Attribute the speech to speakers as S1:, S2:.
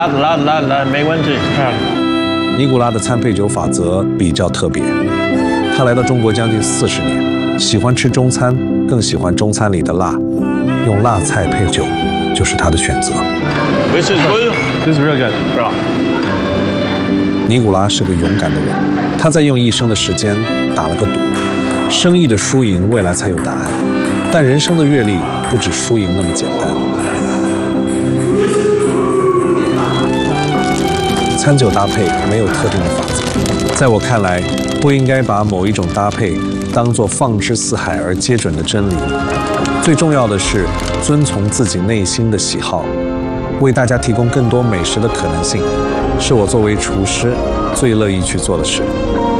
S1: 来，没问题。
S2: 尼古拉的餐配酒法则比较特别，他来到中国将近40年，喜欢吃中餐，更喜欢中餐里的辣，用辣菜配酒就是他的选择。
S1: This is good.
S3: This is real good.
S1: 是吧？
S2: 尼古拉是个勇敢的人，他在用一生的时间打了个赌，生意的输赢未来才有答案，但人生的阅历不止输赢那么简单。餐酒搭配没有特定的法则，在我看来，不应该把某一种搭配当作放之四海而皆准的真理。最重要的是遵从自己内心的喜好，为大家提供更多美食的可能性，是我作为厨师最乐意去做的事。